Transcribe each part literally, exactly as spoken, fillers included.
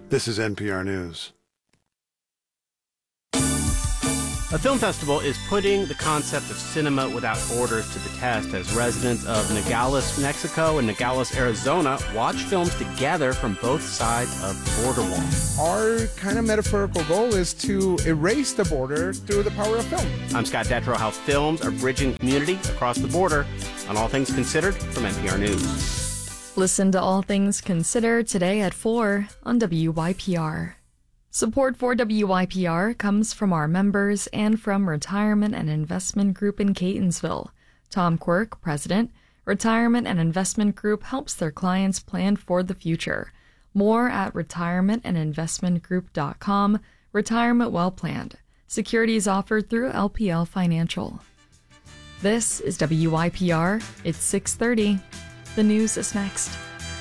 This is N P R News. A film festival is putting the concept of cinema without borders to the test as residents of Nogales, Mexico and Nogales, Arizona watch films together from both sides of the border wall. Our kind of metaphorical goal is to erase the border through the power of film. I'm Scott Detrow. How films are bridging community across the border on All Things Considered from N P R News. Listen to All Things Considered today at four on W Y P R. Support for W Y P R comes from our members and from Retirement and Investment Group in Catonsville. Tom Quirk, president. Retirement and Investment Group helps their clients plan for the future. More at retirement and investment group dot com. Retirement well planned. Securities offered through L P L Financial. This is W Y P R. It's six thirty. The news is next.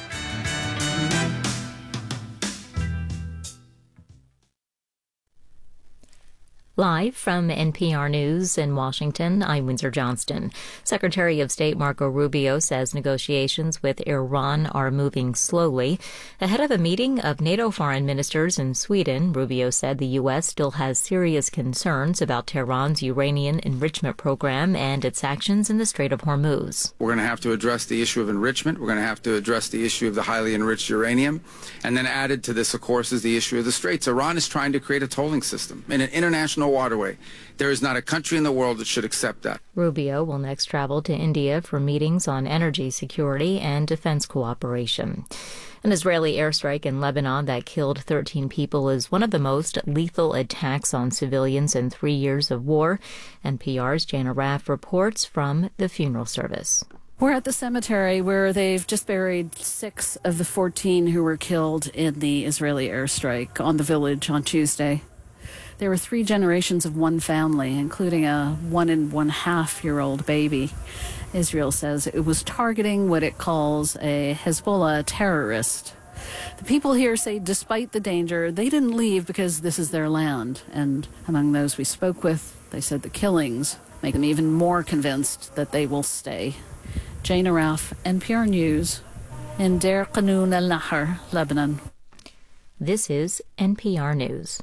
Live from N P R News in Washington, I'm Windsor Johnston. Secretary of State Marco Rubio says negotiations with Iran are moving slowly. Ahead of a meeting of NATO foreign ministers in Sweden, Rubio said the U S still has serious concerns about Tehran's uranium enrichment program and its actions in the Strait of Hormuz. We're going to have to address the issue of enrichment. We're going to have to address the issue of the highly enriched uranium. And then added to this, of course, is the issue of the Straits. Iran is trying to create a tolling system in an international waterway. There is not a country in the world that should accept that. Rubio will next travel to India for meetings on energy security and defense cooperation. An Israeli airstrike in Lebanon that killed thirteen people is one of the most lethal attacks on civilians in three years of war. N P R's Jana Raff reports from the funeral service. We're at the cemetery where they've just buried six of the fourteen who were killed in the Israeli airstrike on the village on Tuesday. There were three generations of one family, including a one and one half year old baby. Israel says it was targeting what it calls a Hezbollah terrorist. The people here say despite the danger, they didn't leave because this is their land. And among those we spoke with, they said the killings make them even more convinced that they will stay. Jana Raff, N P R News, in Deir Qanoun al-Nahar, Lebanon. This is N P R News.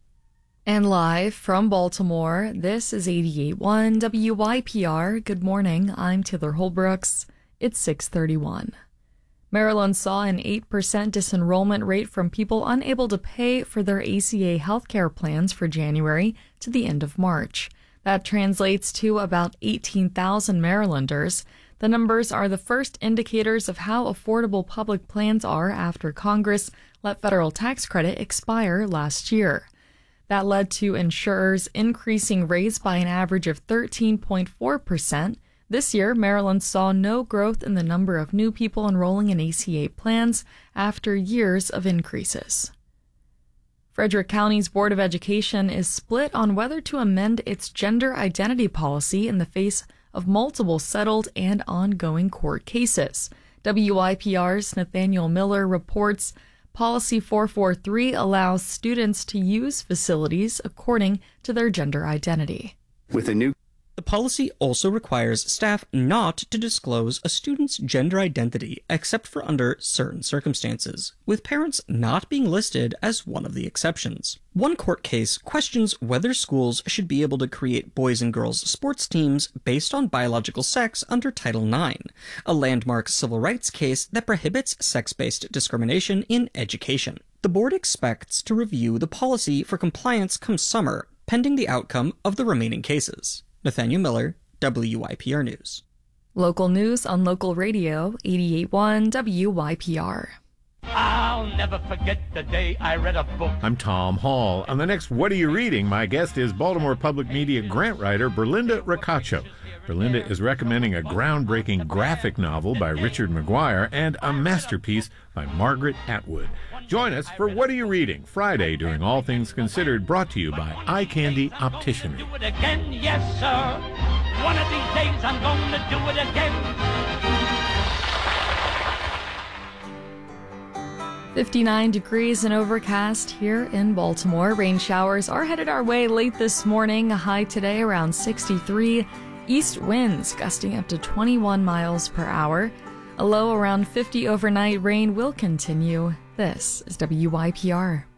And live from Baltimore, this is eighty-eight point one W Y P R. Good morning, I'm Taylor Holbrooks. It's six thirty-one. Maryland saw an eight percent disenrollment rate from people unable to pay for their A C A healthcare plans for January to the end of March. That translates to about eighteen thousand Marylanders. The numbers are the first indicators of how affordable public plans are after Congress let federal tax credit expire last year. That led to insurers increasing rates by an average of thirteen point four percent. This year, Maryland saw no growth in the number of new people enrolling in A C A plans after years of increases. Frederick County's Board of Education is split on whether to amend its gender identity policy in the face of multiple settled and ongoing court cases. W Y P R's Nathaniel Miller reports Policy four forty-three allows students to use facilities according to their gender identity. With a new The policy also requires staff not to disclose a student's gender identity except for under certain circumstances, with parents not being listed as one of the exceptions. One court case questions whether schools should be able to create boys and girls sports teams based on biological sex under Title nine, a landmark civil rights case that prohibits sex-based discrimination in education. The board expects to review the policy for compliance come summer, pending the outcome of the remaining cases. Nathaniel Miller, W Y P R News. Local news on local radio, eighty-eight point one W Y P R. I'll never forget the day I read a book. I'm Tom Hall. On the next What Are You Reading, my guest is Baltimore Public Media grant writer Berlinda Ricaccio. Berlinda is recommending a groundbreaking graphic novel by Richard McGuire and a masterpiece by Margaret Atwood. Join us for What Are You Reading? Friday during All Things Considered, brought to you by Eye Candy Optician. Do it again, yes, sir. One of these days I'm going to do it again. fifty-nine degrees and overcast here in Baltimore. Rain showers are headed our way late this morning. A high today around sixty-three. East winds gusting up to twenty-one miles per hour. A low around fifty overnight. Rain will continue. This is W Y P R.